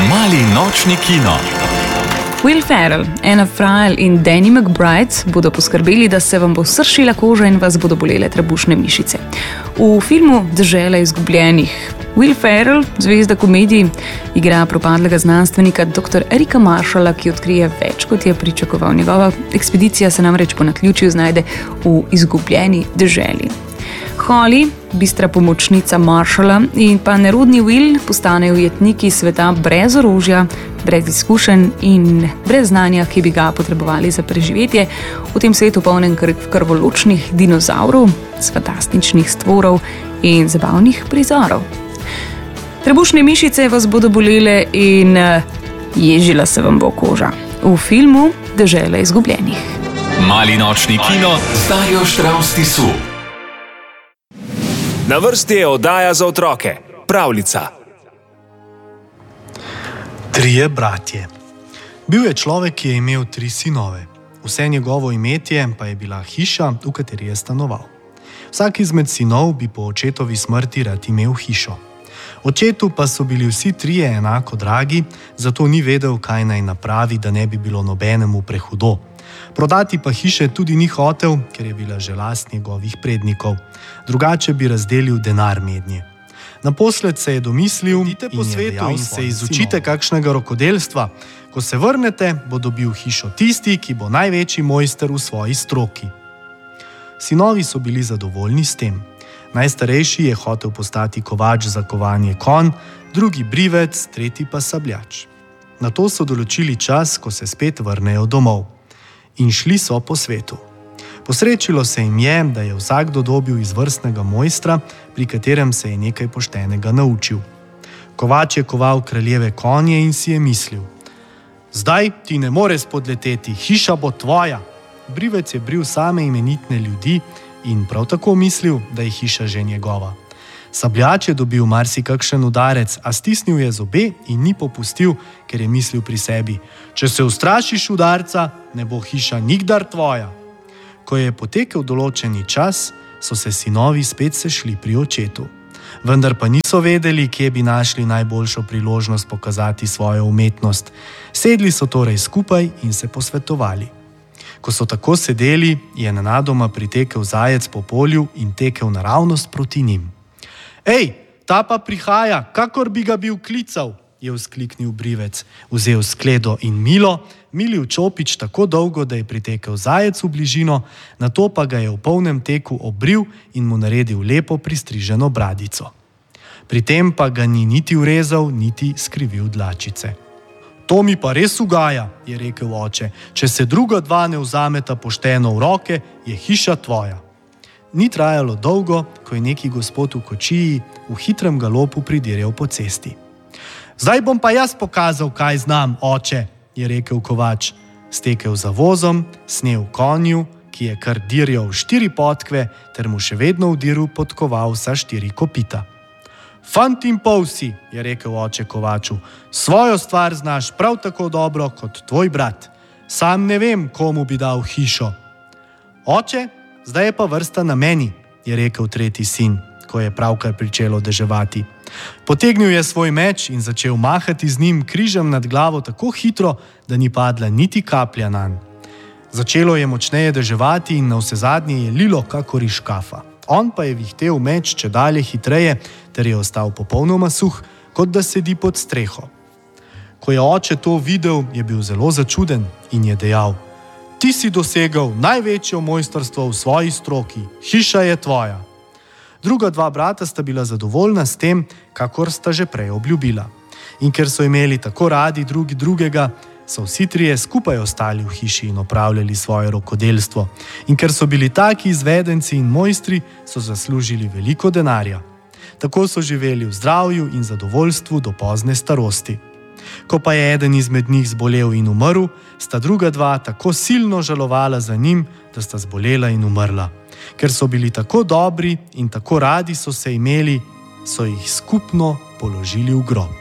Mali nočni kino. Will Ferrell, Anna Friel in Danny McBride bodo poskrbeli, da se vam bo sršila koža in vas bodo bolele trebušne mišice. V filmu Dežela izgubljenih Will Ferrell, zvezda komedij, igra propadlega znanstvenika dr. Erika Marshalla, ki odkrije več, kot je pričakoval. Njegova ekspedicija se namreč po naključju znajde v izgubljeni deželi. Holly, bistra pomočnica Marshalla, in pa nerodni Will postanejo ujetniki sveta brez orožja, brez izkušenj in brez znanja, ki bi ga potrebovali za preživetje v tem svetu polnem krvoločnih dinozavrov, fantastičnih stvorov in zabavnih prizorov. Trebušne mišice vas bodo bolele in ježila se vam bo koža. V filmu Dežela izgubljenih. Mali nočni kino z Darjo Štravs Tisu. Na vrsti je oddaja za otroke, pravljica. Trije bratje. Bil je človek, ki je imel 3 sinove. Vse njegovo imetje pa je bila hiša, v kateri je stanoval. Vsak izmed sinov bi po očetovi smrti rad imel hišo. Očetu pa so bili vsi 3 enako dragi, zato ni vedel, kaj naj napravi, da ne bi bilo nobenemu prehudo. Prodati pa hiše tudi ni hotel, ker je bila že last njegovih prednikov. Drugače bi razdelil denar mednje. Naposled se je domislil, idite po svetu in se izučite kakšnega rokodelstva. Ko se vrnete, bo dobil hišo tisti, ki bo največji mojster v svoji stroki. Sinovi so bili zadovoljni s tem. Najstarejši je hotel postati kovač za kovanje konj, drugi brivec, tretji pa sabljač. Nato so določili čas, ko se spet vrnejo domov. In šli so po svetu. Posrečilo se jim je, da je vsakdo dobil izvrstnega mojstra, pri katerem se je nekaj poštenega naučil. Kovač je koval kraljeve konje in si je mislil: zdaj ti ne more spodleteti, hiša bo tvoja. Brivec je bril same imenitne ljudi in prav tako mislil, da je hiša že njegova. Sabljač je dobil marsikakšen udarec, a stisnil je zobe in ni popustil, ker je mislil pri sebi: če se ustrašiš udarca, ne bo hiša nikdar tvoja. Ko je potekel določeni čas, so se sinovi spet sešli pri očetu. Vendar pa niso vedeli, kje bi našli najboljšo priložnost pokazati svojo umetnost. Sedli so torej skupaj in se posvetovali. Ko so tako sedeli, je nenadoma pritekel zajec po polju in tekel naravnost proti njim. Ej, ta pa prihaja, kakor bi ga bil klical, je vzkliknil brivec, vzel skledo in milil čopič tako dolgo, da je pritekel zajec v bližino, nato pa ga je v polnem teku obril in mu naredil lepo pristriženo bradico. Pri tem pa ga ni niti urezal, niti skrivil dlačice. To mi pa res ugaja, je rekel oče, če se druga 2 ne vzameta pošteno v roke, je hiša tvoja. Ni trajalo dolgo, ko je neki gospod v kočiji v hitrem galopu pridirjal po cesti. Zdaj bom pa jaz pokazal, kaj znam, oče, je rekel kovač. Stekel za vozom, snel konju, ki je kar dirjal 4 podkve, ter mu še vedno vdiru podkoval vsa 4 kopita. Fant in pol si, je rekel oče kovaču, svojo stvar znaš prav tako dobro kot tvoj brat. Sam ne vem, komu bi dal hišo. Oče, zdaj je pa vrsta na meni, je rekel tretji sin, ko je pravkar pričelo deževati. Potegnil je svoj meč in začel mahati z njim križem nad glavo tako hitro, da ni padla niti kaplja nanj. Začelo je močneje deževati in navsezadnje je lilo kakor iz škafa. On pa je vihtel meč čedalje hitreje, ter je ostal popolnoma suh, kot da sedi pod streho. Ko je oče to videl, je bil zelo začuden in je dejal: ti si dosegel največjo mojstrstvo v svoji stroki, hiša je tvoja. Druga 2 brata sta bila zadovoljna s tem, kakor sta že prej obljubila. In ker so imeli tako radi drugi drugega, so vsi 3 skupaj ostali v hiši in opravljali svoje rokodelstvo. In ker so bili taki izvedenci in mojstri, so zaslužili veliko denarja. Tako so živeli v zdravju in zadovoljstvu do pozne starosti. Ko pa je eden izmed njih zbolel in umrl, sta druga 2 tako silno žalovala za njim, da sta zbolela in umrla. Ker so bili tako dobri in tako radi so se imeli, so jih skupno položili v grob.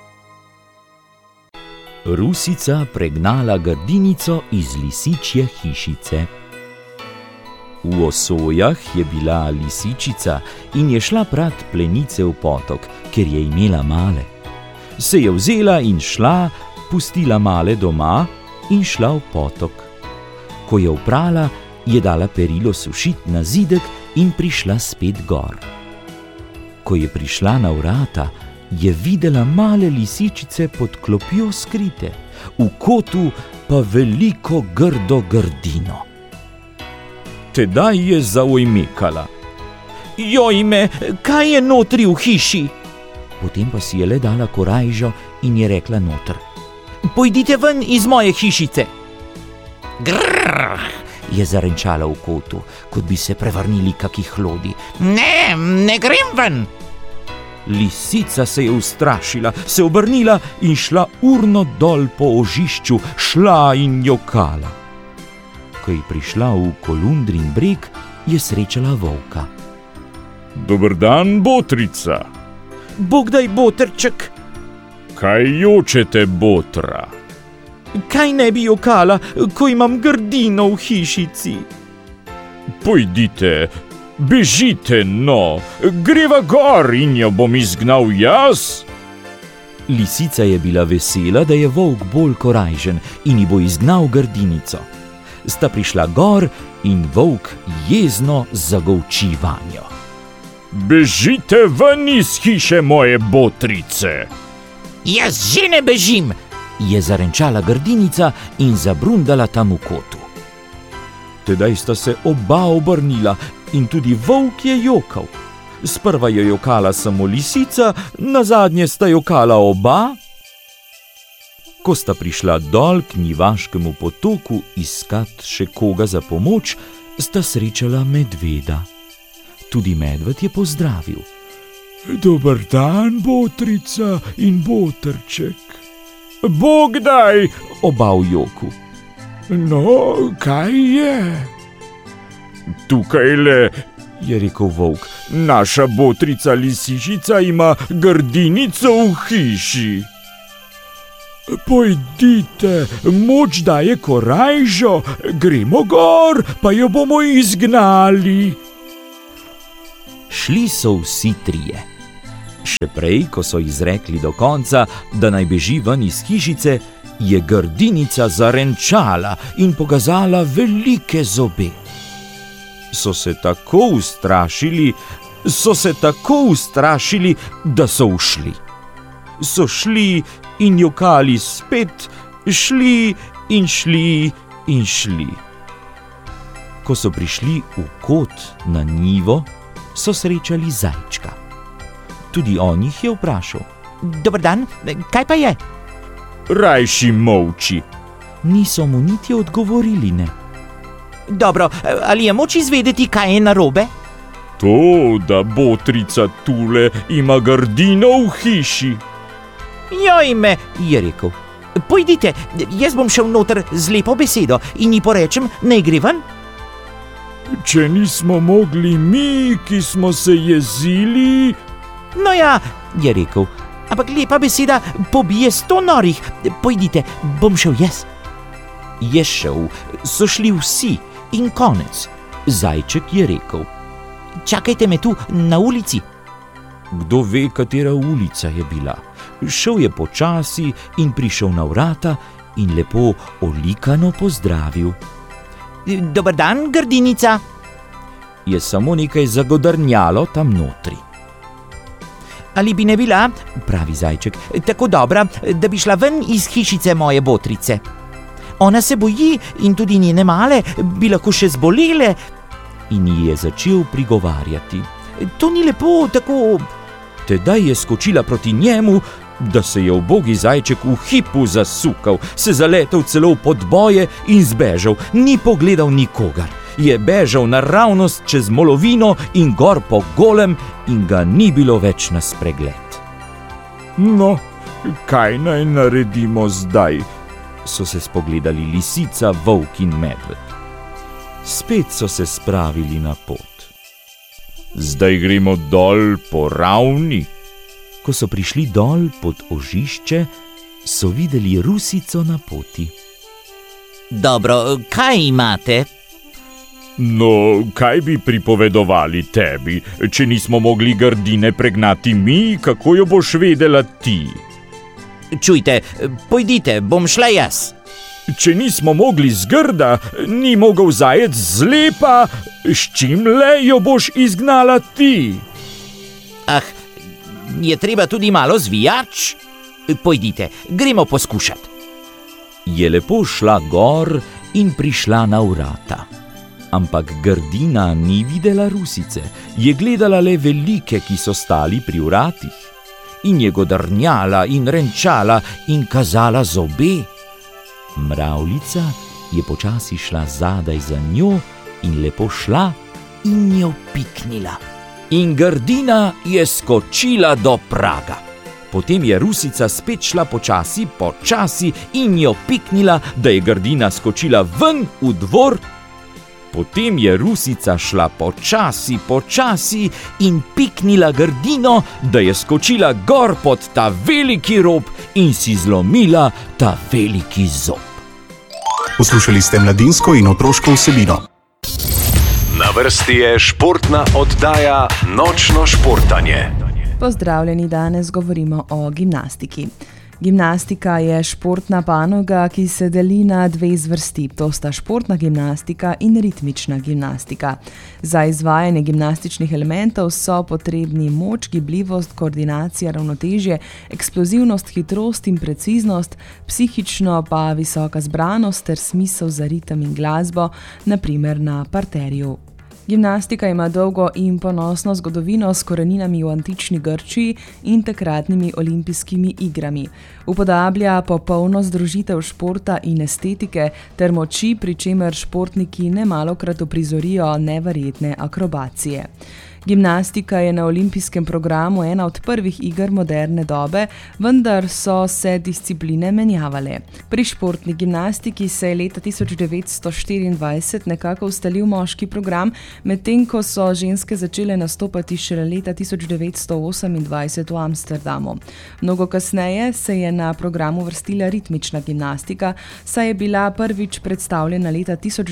Rusica pregnala grdinico iz lisičje hišice. V Osojah je bila lisičica in je šla prat plenice v potok, ker je imela male. se je vzela in šla, pustila male doma in šla v potok. Ko je oprala, je dala perilo sušit na zidek in prišla spet gor. Ko je prišla na vrata, je videla male lisičice pod klopjo skrite, v kotu pa veliko grdo grdino. Tedaj je zaojmekala. Jojme, kaj je notri v hiši? Potem pa si je le dala korajžo in je rekla noter. Pojdite ven iz moje hišice. Grrr, je zarenčala v kotu, kot bi se prevrnili kaki hlodi. Ne grem ven. Lisica se je ustrašila, se obrnila in šla urno dol po ožišču, šla in jokala. Ko je prišla v Kolundrin breg, je srečala volka. Dober dan, botrica. Bogdaj, botrček. Kaj jočete, botra? Kaj ne bi jokala, ko imam grdino v hišici? Pojdite, bežite, no, greva gor in jo bom izgnal jaz. Lisica je bila vesela, da je volk bolj korajžen in ji bo izgnal grdinico. Sta prišla gor in volk jezno zagolči vanjo. Bežite ven iz hiše moje botrice. Jaz že ne bežim, je zarenčala grdinica in zabrundala tam v kotu. Tedaj sta se oba obrnila in tudi volk je jokal. Sprva je jokala samo lisica, nazadnje sta jokala oba. Ko sta prišla dol k Njivaškemu potoku iskat še koga za pomoč, sta srečala medveda. Tudi medved je pozdravil. Dober dan, botrica in botrček. Bogdaj, oba v joku. No, kaj je? Tukajle, je rekel volk. Naša botrica lisičica ima grdinico v hiši. Pojdite, moč daje korajžo, gremo gor, pa jo bomo izgnali. Šli so vsi trije. Še prej, ko so izrekli do konca, da naj beži ven iz hišice, je grdinica zarenčala in pokazala velike zobe. So se tako ustrašili, da so ušli. So šli in jokali spet, šli in šli in šli. Ko so prišli v kot na njivo, so srečali zajčka. Tudi on jih je vprašal. Dober dan, kaj pa je? Rajši molči. Niso mu niti odgovorili, ne. Dobro, ali je moč izvedeti, kaj je narobe? To, da botrica tule ima grdino v hiši. Jojme, je rekel. Pojdite, jaz bom šel noter z lepo besedo in ji porečem, naj gre ven. Če nismo mogli mi, ki smo se jezili... No ja, je rekel, ampak lepa beseda pobije 100 norih. Pojdite, bom šel jaz. Je šel, so šli vsi in konec. Zajček je rekel. Čakajte me tu na ulici. Kdo ve, katera ulica je bila. Šel je počasi in prišel na vrata in lepo olikano pozdravil. Dober dan, grdinica. Je samo nekaj zagodrnjalo tam notri. Ali bi ne bila, pravi zajček, tako dobra, da bi šla ven iz hišice moje botrice? Ona se boji in tudi njene male bi lahko še zbolele. In ji je začel prigovarjati. To ni lepo, tako... Tedaj je skočila proti njemu, da se je ubogi zajček v hipu zasukal, se zaletel celo v podboje in zbežal, ni pogledal nikogar. Je bežal naravnost čez molovino in gor po golem in ga ni bilo več na spregled. No, kaj naj naredimo zdaj? So se spogledali lisica, volk in medved. Spet so se spravili na pot. Zdaj gremo dol po ravni. Ko so prišli dol pod ožišče, so videli rusico na poti. Dobro, kaj imate? No, kaj bi pripovedovali tebi? Če nismo mogli grdine pregnati mi, kako jo boš vedela ti? Čujte, pojdite, bom šla jaz. Če nismo mogli z grda, ni mogel zajec zlepa, s čim le jo boš izgnala ti? Ah, je treba tudi malo zvijač? Pojdite, gremo poskušat. Je lepo šla gor in prišla na vrata. Ampak Grdina ni videla Rusice, je gledala le velike, ki so stali pri vratih. In je godrnjala in renčala in kazala zobe. Mravljica je počasi šla zadaj za njo in lepo šla in jo piknila. In Grdina je skočila do praga. Potem je Rusica spet šla počasi in jo piknila, da je Grdina skočila ven v dvor. Potem je Rusica šla počasi in piknila Grdino, da je skočila gor pod ta veliki rob in si zlomila ta veliki zob. Poslušali ste mladinsko in otroško vsebino. Na vrsti je športna oddaja Nočno športanje. Pozdravljeni, danes govorimo o gimnastiki. Gimnastika je športna panoga, ki se deli na dve zvrsti. To sta športna gimnastika in ritmična gimnastika. Za izvajanje gimnastičnih elementov so potrebni moč, gibljivost, koordinacija, ravnotežje, eksplozivnost, hitrost in preciznost, psihično pa visoka zbranost ter smisel za ritem in glasbo, na primer na parterju. Gimnastika ima dolgo in ponosno zgodovino s koreninami v antični Grčiji in takratnimi olimpijskimi igrami. Upodablja popolno združitev športa in estetike ter moči, pri čemer športniki nemalokrat uprizorijo neverjetne akrobacije. Gimnastika je na olimpijskem programu ena od prvih iger moderne dobe, vendar so se discipline menjavale. Pri športni gimnastiki se je leta 1924 nekako ustalil moški program, medtem ko so ženske začele nastopati šele leta 1928 v Amsterdamu. Mnogo kasneje se je na programu vrstila ritmična gimnastika, saj je bila prvič predstavljena leta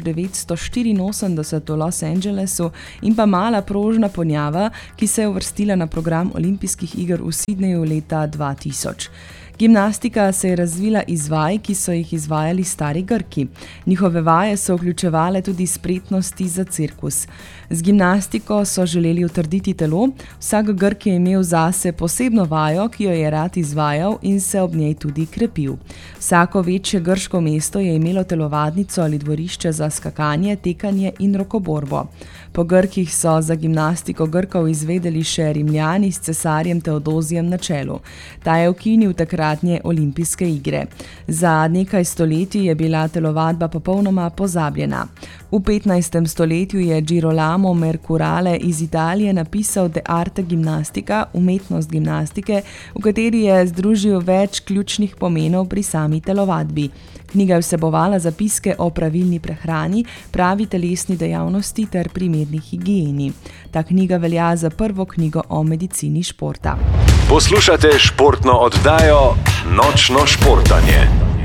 1984 v Los Angelesu in pa mala prožna ponjava, ki se je uvrstila na program olimpijskih iger v Sydneyju leta 2000. Gimnastika se je razvila iz vaj, ki so jih izvajali stari Grki. Njihove vaje so vključevale tudi spretnosti za cirkus. Z gimnastiko so želeli utrditi telo, vsak Grk je imel zase posebno vajo, ki jo je rad izvajal in se ob njej tudi krepil. Vsako večje grško mesto je imelo telovadnico ali dvorišče za skakanje, tekanje in rokoborbo. Po Grkih so za gimnastiko Grkov izvedeli še Rimljani s cesarjem Teodozijem na čelu. Ta je ukinil takratne olimpijske igre. Za nekaj stoletij je bila telovadba popolnoma pozabljena. V 15. stoletju je Girolamo Mercurale iz Italije napisal De arte gimnastica, umetnost gimnastike, v kateri je združil več ključnih pomenov pri sami telovadbi. Knjiga je vsebovala zapiske o pravilni prehrani, pravi telesni dejavnosti ter primerni higieni. Ta knjiga velja za prvo knjigo o medicini športa. Poslušate športno oddajo Nočno športanje.